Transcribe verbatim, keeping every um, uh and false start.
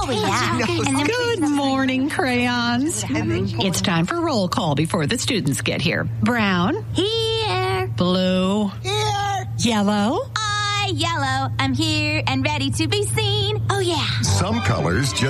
Oh, yeah. And then Good morning, crayons. It's time for roll call before the students get here. Brown. Here. Blue. Here. Yellow. I, yellow. I'm here and ready to be seen. Oh, yeah. Some colors just